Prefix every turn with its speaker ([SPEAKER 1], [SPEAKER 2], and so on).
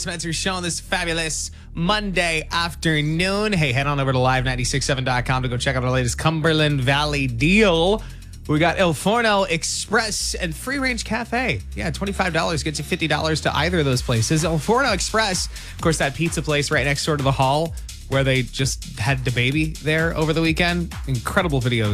[SPEAKER 1] Spencer Show on this fabulous Monday afternoon. Hey, head on over to live967.com to go check out our latest Cumberland Valley deal. We got El Forno Express and Free Range Cafe. Yeah, $25 gets you $50 to either of those places. El Forno Express, of course, that pizza place right next door to the hall where they just had the baby there over the weekend. Incredible videos